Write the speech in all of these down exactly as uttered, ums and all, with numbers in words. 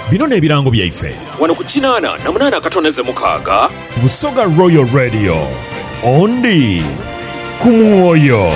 bino n'ebirango byaife wano ku kinaana na munaana akatoneze mukaaga Busoga Royal Radio ondi ku mwoyo.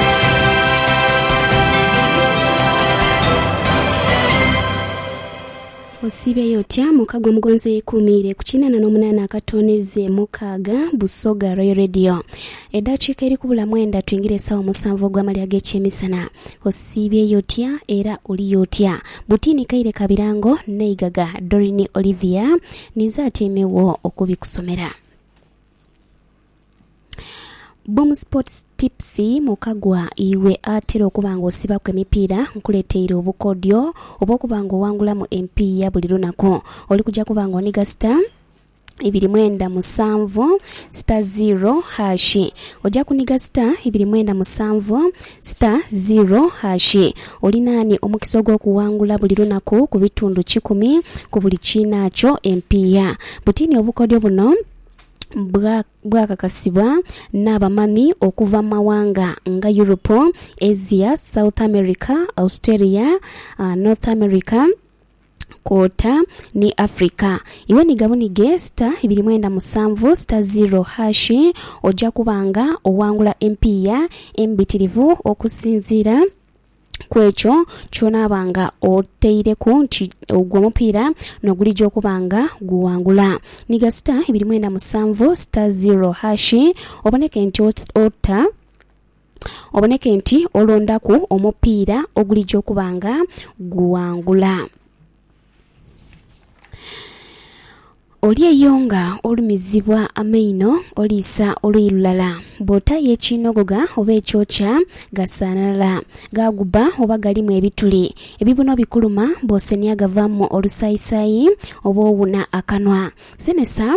Osibe yotya mukagwa mugonze kumire kukinana n'omunana akatoneze mukaaga Busoga Royal Radio. Eddakiika eri kubula mwenda twingire sawa musanvu gw'amalya g'ekyemisana. Osibe yotya era oli yotya. Butini Kaire Kabirango neigaga Dorini Olivia niza atemewo okubikusomera. Boom Sports Tipsy mukagwa iwe atero okubanga osiba ku emipiira nkuleteire obukodyo obw'okubanga owangula mu M P ya buli lunako oli kujja kubanga oniga star ibiri mwenda musanvu star zero hashi ojja kuniga star ibiri mwenda musanvu star zero hashi oli nani omukisa gw'okuwangula buli lunako ku bitundu kikumi ku buli kinakyo M P ya butini obukodyo buno bwakakasibwa n'abamanyi okuva mawanga nga Europe, Asia, South America, Australia, uh, North America, Kota ni Africa. Iwe ni gabunige star ibiri mwenda musanvu star zero hashi ojja kubanga owangula M P ya embitirivu okusinzira kwekyo kyonabanga oteire ku nti ogwo mupiira nogulijja okubanga guwangula. Niga star ibiri mwenda musanvu star zero hashi oboneke nti ota oboneke nti olondaku omupiira ogulijja okubanga guwangula. Oli eyonga olumizibwa amaino olisa oluyilulala bota yekinogoga oba ekyocha gasanala gaguba oba galimu ebituli ebibuno bikuluma bosenya gavamu olusayisayi oba owuna akanwa senesa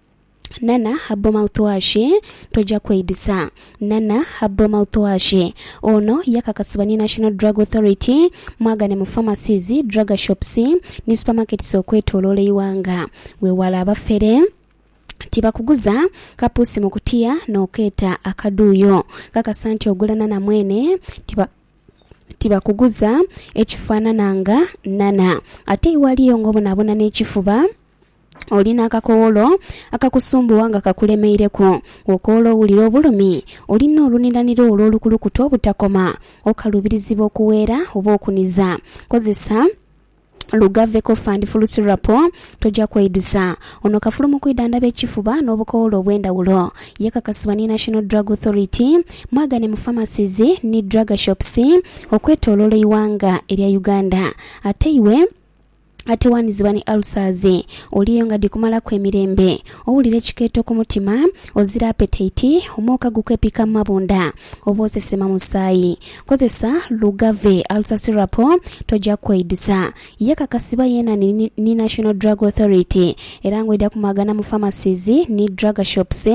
Nana Habo Mouthwash toja kweidusa. Nana Habo Mouthwash ono yakakasibwa ni National Drug Authority mwagane mu pharmacies, drug shops ni supermarkets okwetolola iwanga wewala abafere tiba kuguza kapusi mukutia noketa akaduyo kakasanti ogulana na mwene tiba tiba kuguza ekifanananga nana ate iwaliyo ngobonabona n'ekifuba olina akakowolo akakusumbuwa nga kakulemeireko okolo uliro bulumi olina oluniraniro olw'olukulukuto obutakoma okalubirizibwa okuweera oba okuniza kozesa Lugaveko Fund Full Syrup toja kweidusa ono kafulumu kwidanda bechifuba n'obukowolo obwendawulo yakakasibwa ni National Drug Authority mwagane mu pharmacies ni drug shops okwetolola iwanga erya Uganda ate iwe ate wanizibwa ni ulcers oliyo nga dikumala kwemirembe owulire chiketo ku mutima ozira appetite omoka gukwepika mabunda obosesema musayi kozesa Lugave ulcer syrup toja kweidusa yakakasiba yena ni, ni National Drug Authority era ngwida kumagana mu pharmacies ni drug shops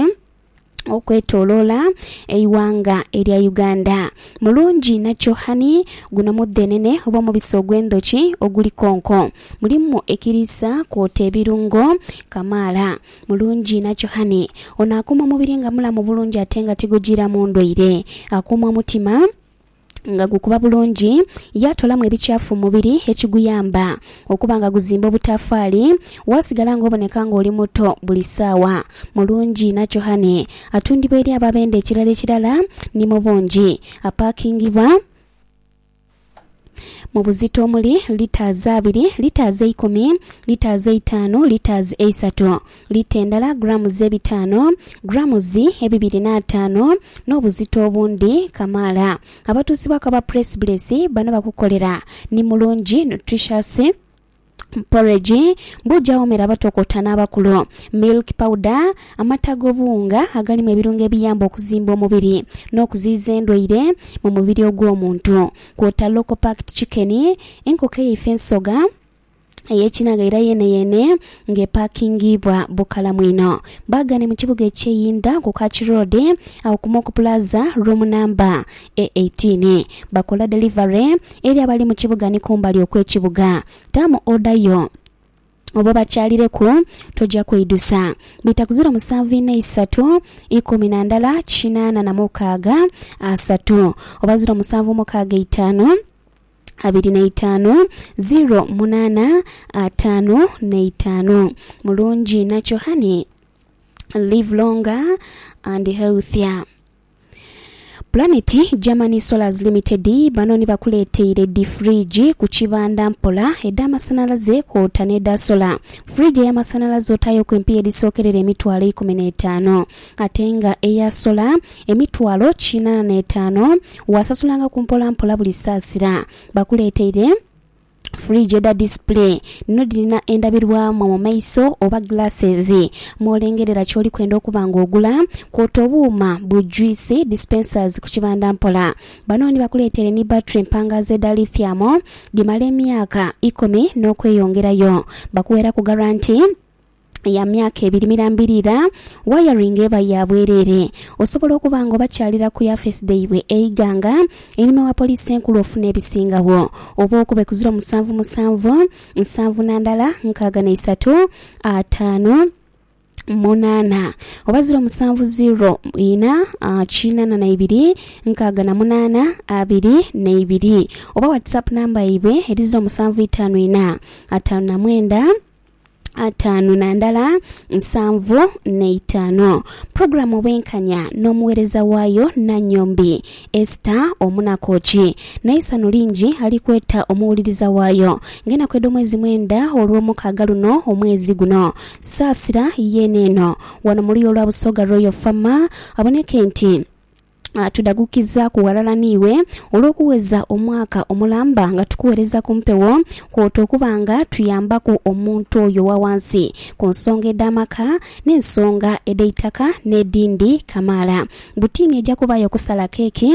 okwetolola eiwanga erya Uganda mulungi nacho hani guno mudenene oba mu bisogwendochi oguli konko mulimu ekirisa kote ebirungo kamala mulungi nacho hani ona akuma mubiri nga mula mu bulungi atenga tigujira mu ndwaire akuma mutima nga gukuba bulungi yatolamu ebichafu mubiri ekiguyamba okubanga guzimba obutafali wasigala ngoboneka nga oli muto buli sawa mulungi nacho hane atundibwa eri ababende ekirala ekirala ni mubungi apakingibwa mu buzito omuli liters abiri, liters ikumi, liters itaano, liters esatu, lita endala grams ebitaano, grams ebibiri n'ataano n'obuzito obundi kamala. Abatuusi bakaba press brace bano bakukolera ni mulungi nutritious porridge mbuja omera batokota n'abakulo milk powder amata g'obuwunga agalimu ebirungo ebiyamba okuzimba omubiri n'okuziiza endwaire mu mubiri ogw'omuntu kwota local packed chicken enkoko eyaife ensoga eyekinaga era yene yene ng'epakingibwa bukala mwino bagane mu kibuga ekyeyinda ku Kachi Road au ku Moko Plaza room number A eighteen bakola delivery eri abali mu kibuga ni kumbali okw'ekibuga tamu order yo obo bakyalireku tojja kweidusa bita kuzira musanvu ina isatu ikumi na ndala kinaana na mukaaga asatu obazira musanvu mukaaga itaano abiri na itaano zero munana ataano na itaano. Mulungi nacho honey. Live longer and healthier. Planet Germany Solars Limited banoni bakuleteire di fridge ku kibanda mpola edda amasanalaze kwota nedda sola. Fridge ya masanalaze otayo kwempi edisokerera emitwalo ikumi n'etaano ate nga eya sola emitwalo kinaana n'etaano wasasulanga ku mpola mpola buli saasira. Bakuleteire fridge eda display nino dirina endabirwa mu maiso oba glasses molengerera kyoli kwenda okubanga ogula kwota obuuma bu juice dispensers ku kibanda mpola. Banoni bakuleetere ni battery mpanga zeda lithium dimala emyaka ikumi n'okweyongerayo. Bakuwera ku guarantee ya myaka ebiri mirambirira. Wiring eba ya bwerere osobola okubanga bakyalira ku ya first day we eiganga enima wa police enkulu ofuna ebisingawo oba okube ku zero musanvu musanvu nsanvu nandala nkaaga na isatu ataano munana oba zero musanvu zero ina kinaana na ibiri nkaaga na munana abiri na ibiri oba WhatsApp namba ibe eri zero musanvu itaano ina ataano na mwenda ataano nandala nsanvu n'itaano. Programu obwenkanya n'omuweereza waayo Nanyombi Esther Omunakochi naisano lingi alikweta omuwuliriza waayo ngena kweda omwezi mwenda olw'omukaaga luno omwezi guno saasira yeneeno wano muri olwa Busoga Royal Farmer aboneke nti Uh, tudagukiza kuwalala niwe olwokuweza omwaka omulamba nga tukuwereza kumpewo kwota okubanga tuyambako omuntu oyo wa wansi ku nsonga ed'amaka n'ensonga ed'eitaka n'edindi kamala. Butini ejja kubayo kusala keki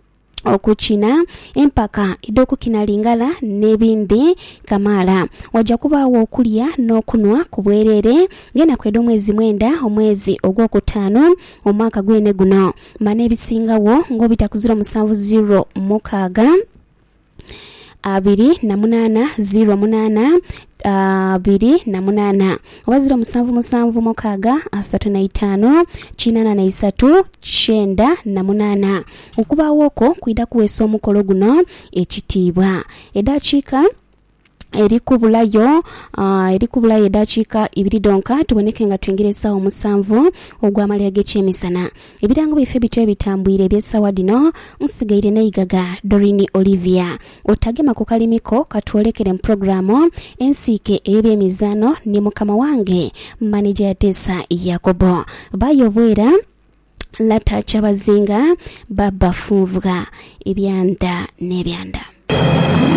okuchina empaka idokukina lingala nebindi kamala. Wajja kubaawo okulya n'okunwa ku bwerere ngena kweda omwezi mwenda omwezi ogwokutaano omwaka gwene guno. Mana ebisingawo ng'obita ku zero musanvu zero mukaaga abiri na munana zero munana abiri na munana oba zero musanvu musanvu mukaaga asatu na itaano kinaana na isatu kyenda na munana. Okubaawoko kwida kuweesa omukolo guno ekitiibwa edakiika eri kubulayo uh, eri kubulayo edakiika ibiri donka tuboneke nga twingiresa omusanvu ogw'amalya g'ekyemisana. Ebirango bife bityo ebitambwire eby'essawa dino nsigaire neigaga Dorini Olivia otagema ku kalimiko katwolekere mu programu ensiike ey'ebyemizaano ne mukama wange manager ya Tessa Yakobo bayobwera Lata Chabazinga Baba Funvuga ebyanda n'ebyanda.